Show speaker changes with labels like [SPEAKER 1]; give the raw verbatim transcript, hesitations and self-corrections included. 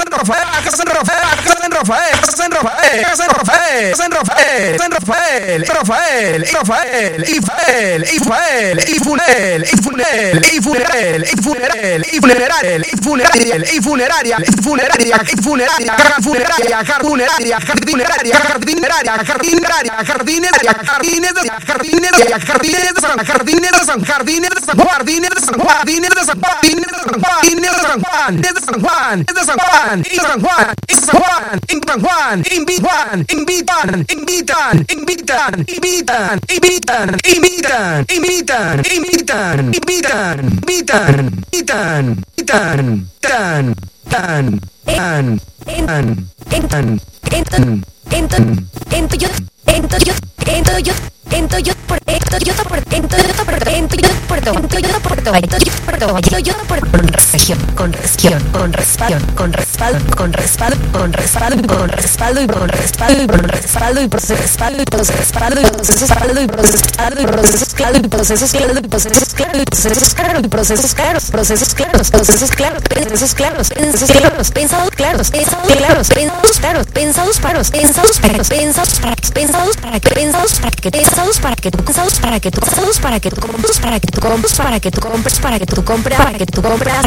[SPEAKER 1] San Rafael, San Rafael, San Rafael, San Rafael, San Rafael, San Rafael, San Rafael, Rafael, Rafael, Ifael, Ifael, Ifunel, Ifunel, Ifunel, Ifunel, Ifuneraria, Ifuneraria, Ifuneraria, Ifuneraria, Ifuneraria, Funeraria, Funeraria, Jardineraria, Jardineraria, Jardineraria, Jardineraria, Jardineraria, Jardineraria, Jardines de San Jardines de San Jardines de San Juan, Jardines de San Juan, Jardines de San Juan, Jardines de San Juan, Jardines de San Juan, de San Juan, de San Juan, y San Juan, y San Juan, y San Juan, invitan, invitan, invitan, invitan, invitan, invitan, invitan, invitan, invitan, invitan, invitan, invitan, invitan, tan, tan, tan, tan, tan, enton, enton, enton, yo, enton, yo, enton, yo, enton, yo, por, enton, yo, por, enton, yo, por, enton, yo, por, enton, yo, por, enton, yo, por, enton, yo, por, con región, con región, con respaldo, con respaldo, con respaldo, con respaldo, con respaldo y con respaldo y con respaldo y proceso respaldo y proceso respaldo y proceso respaldo y proceso respaldo y procesos claros y procesos claros y procesos claros y procesos claros y procesos claros, procesos claros, procesos claros, procesos claros, procesos claros, pensados claros, pensados claros, pensados claros, pensados paros, pensados paros, pensados para pensados para que pensados para que pensados para que tú pensados para que tú pensados para que tú compres para que tú compres para que tú compres para que tú compres para que tú compras